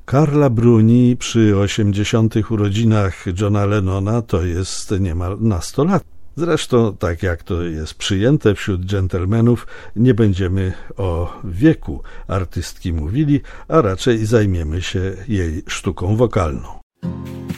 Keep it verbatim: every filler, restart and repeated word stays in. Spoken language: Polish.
Carla Bruni przy osiemdziesiątych urodzinach Johna Lennona to jest niemal nastolatka. Zresztą, tak jak to jest przyjęte wśród dżentelmenów, nie będziemy o wieku artystki mówili, a raczej zajmiemy się jej sztuką wokalną.